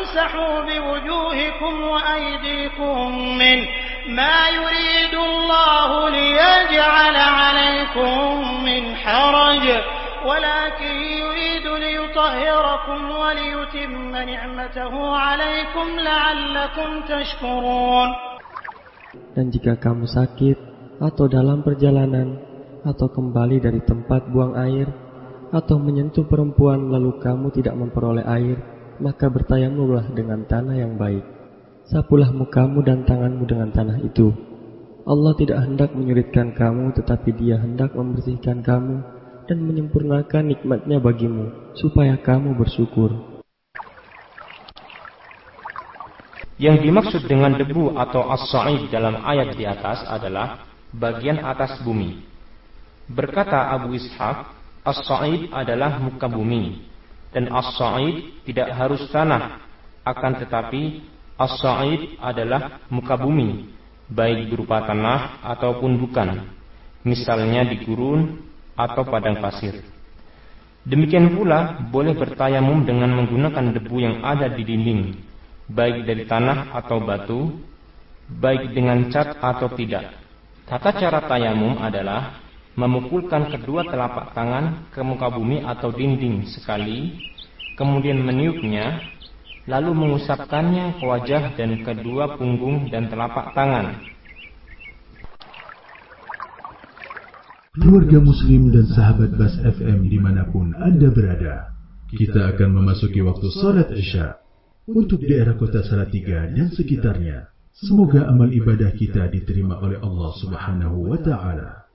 وامسحوا بوجوهكم وأيديكم منه ما يريد الله ليجعل عليكم من حرج ولكن يريد ليطهركم وليتم نعمته عليكم لعلكم تشكرون. Dan jika kamu sakit atau dalam perjalanan atau kembali dari tempat buang air atau menyentuh perempuan lalu kamu tidak memperoleh air, maka bertayamumlah dengan tanah yang baik. Sapulah mukamu dan tanganmu dengan tanah itu. Allah tidak hendak menyulitkan kamu, tetapi Dia hendak membersihkan kamu dan menyempurnakan nikmat-Nya bagimu, supaya kamu bersyukur. Yang dimaksud dengan debu atau as-sa'id dalam ayat di atas adalah bagian atas bumi. Berkata Abu Ishaq, as-sa'id adalah muka bumi, dan as-sa'id tidak harus tanah, akan tetapi as-sa'id adalah muka bumi, baik berupa tanah ataupun bukan, misalnya di gurun atau padang pasir. Demikian pula boleh bertayamum dengan menggunakan debu yang ada di dinding, baik dari tanah atau batu, baik dengan cat atau tidak. Tata cara tayamum adalah memukulkan kedua telapak tangan ke muka bumi atau dinding sekali, kemudian meniupnya, lalu mengusapkannya ke wajah dan kedua punggung dan telapak tangan. Keluarga Muslim dan sahabat Bas FM dimanapun Anda berada, kita akan memasuki waktu salat Isya. Untuk daerah kota Salatiga dan sekitarnya, semoga amal ibadah kita diterima oleh Allah Subhanahu wa Ta'ala.